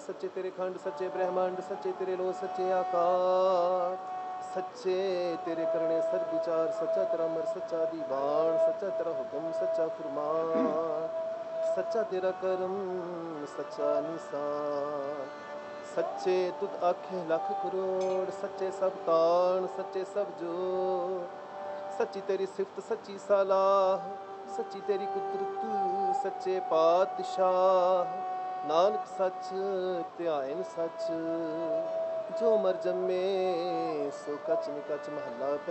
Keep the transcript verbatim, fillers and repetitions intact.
सच्चे तेरे खंड, सच्चे ब्रह्मांड, सच्चे तेरे लो, सच्चे आकार, सच्चे तेरे करने सर विचार, सच्चा तेरा अमर, सच्चा दीवान, सच्चा तेरा हुक्म, सच्चा फरमान, सच्चा तेरा करम, सच्चा निशान, सच्चे तुद आखे लख करोड़, सच्चे सब तान, सच्चे सब जोड़, सच्ची तेरी सिफत, सच्ची सलाह, सच्ची तेरी कुदरत, सच्चे पातशाह, नानक सच ਧਿਆਇਨ सच, जो मर जम्मे सो कच निकच महला।